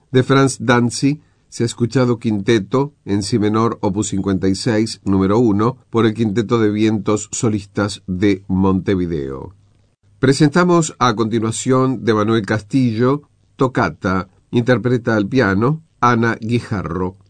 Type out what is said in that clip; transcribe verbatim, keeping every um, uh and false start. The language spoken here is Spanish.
De Franz Danzig se ha escuchado Quinteto en Si menor, opus cincuenta y seis, número uno, por el Quinteto de Vientos Solistas de Montevideo. Presentamos a continuación de Manuel Castillo, Toccata, interpreta al piano Ana Guijarro.